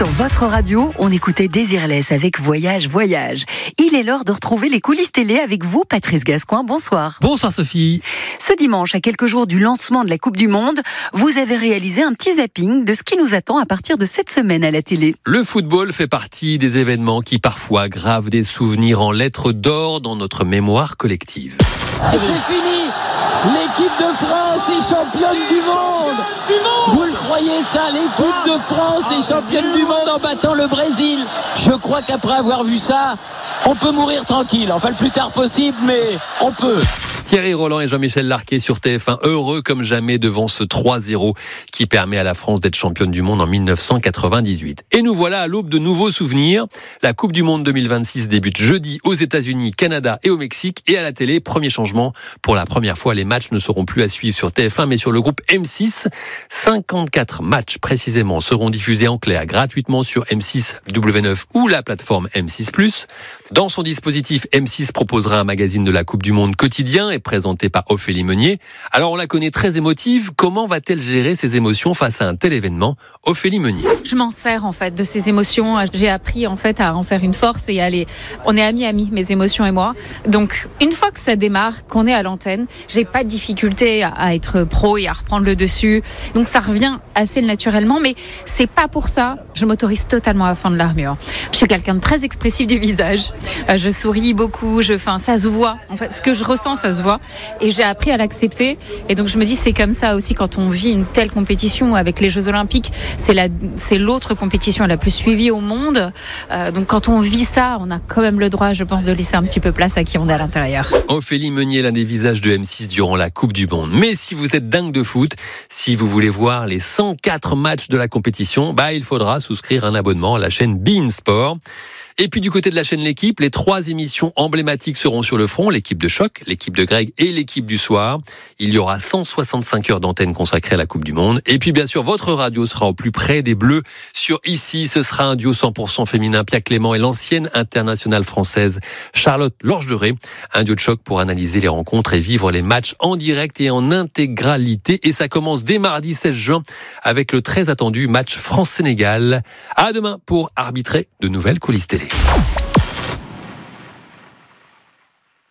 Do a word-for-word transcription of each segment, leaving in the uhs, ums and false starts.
Sur votre radio, on écoutait Désirless avec Voyage, Voyage. Il est l'heure de retrouver les coulisses télé avec vous, Patrice Gascoin. Bonsoir. Bonsoir Sophie. Ce dimanche, à quelques jours du lancement de la Coupe du Monde, vous avez réalisé un petit zapping de ce qui nous attend à partir de cette semaine à la télé. Le football fait partie des événements qui parfois gravent des souvenirs en lettres d'or dans notre mémoire collective. C'est fini. L'équipe de France est championne du monde. Du monde. Vous le croyez ça? L'équipe de France est championne du monde en battant le Brésil. Je crois qu'après avoir vu ça, on peut mourir tranquille. Enfin, le plus tard possible, mais on peut. Thierry Roland et Jean-Michel Larquet sur T F un, heureux comme jamais devant ce trois zéro qui permet à la France d'être championne du monde en dix-neuf cent quatre-vingt-dix-huit. Et nous voilà à l'aube de nouveaux souvenirs. La Coupe du Monde deux mille vingt-six débute jeudi aux États-Unis, Canada et au Mexique. Et à la télé, premier changement. Pour la première fois, les matchs ne seront plus à suivre sur T F un, mais sur le groupe M six. cinquante-quatre matchs précisément seront diffusés en clair gratuitement sur M six W neuf ou la plateforme M six plus. Dans son dispositif, M six proposera un magazine de la Coupe du Monde quotidien et présenté par Ophélie Meunier. Alors on la connaît très émotive. Comment va-t-elle gérer ses émotions face à un tel événement? Ophélie Meunier. Je m'en sers en fait de ces émotions. J'ai appris en fait à en faire une force et à aller. On est amis amis, mes émotions et moi. Donc une fois que ça démarre, qu'on est à l'antenne, j'ai pas de difficulté à, à être pro et à reprendre le dessus. Donc ça revient assez naturellement, mais c'est pas pour ça. Je m'autorise totalement à fendre l'armure. Je suis quelqu'un de très expressif du visage. Euh, je souris beaucoup. Je, enfin, ça se voit. En fait, ce que je ressens, ça se voit. Et j'ai appris à l'accepter. Et donc je me dis, c'est comme ça aussi quand on vit une telle compétition avec les Jeux Olympiques. C'est la, c'est l'autre compétition la plus suivie au monde. Euh, donc quand on vit ça, on a quand même le droit, je pense, de laisser un petit peu place à qui on est à l'intérieur. Ophélie Meunier, l'un des visages de M six durant la Coupe du Monde. Mais si vous êtes dingue de foot, si vous voulez voir les cent quatre matchs de la compétition, bah il faudra souscrire un abonnement à la chaîne beIN Sport. Et puis du côté de la chaîne L'équipe, les trois émissions emblématiques seront sur le front, l'équipe de choc, l'équipe de Greg et l'équipe du soir. Il y aura cent soixante-cinq heures d'antenne consacrées à la Coupe du Monde. Et puis bien sûr, votre radio sera au plus près des Bleus. Sur Ici, ce sera un duo cent pour cent féminin, Pia Clément et l'ancienne internationale française Charlotte Lorgeré. Un duo de choc pour analyser les rencontres et vivre les matchs en direct et en intégralité. Et ça commence dès mardi seize juin avec le très attendu match France-Sénégal. À demain pour arbitrer de nouvelles coulisses télé.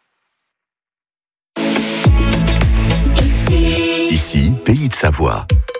Ici, Pays de Savoie.